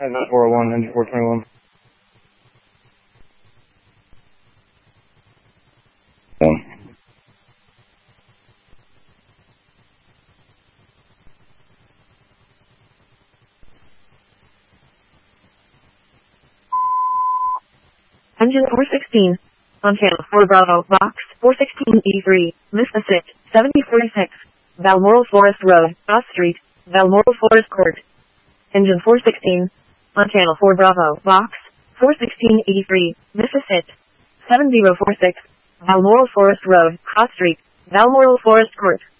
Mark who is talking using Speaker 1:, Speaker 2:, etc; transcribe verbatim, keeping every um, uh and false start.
Speaker 1: Heading four oh one, engine four twenty-one. One.
Speaker 2: Engine four sixteen. On channel four Bravo, box four sixteen E three, Mississippi, seventy forty-six. Balmoral Forest Road, Cross Street, Balmoral Forest Court. Engine four sixteen. On channel four Bravo, box four sixteen E three, Mississippi, seven zero four six. Balmoral Forest Road, Cross Street, Balmoral Forest Court.